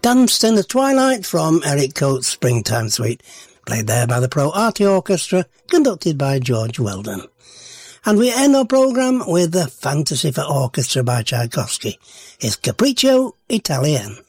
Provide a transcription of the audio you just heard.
Danced in the Twilight from Eric Coates' Springtime Suite, played there by the Pro Arte Orchestra, conducted by George Weldon. And we end our programme with the Fantasy for Orchestra by Tchaikovsky, his Capriccio Italien.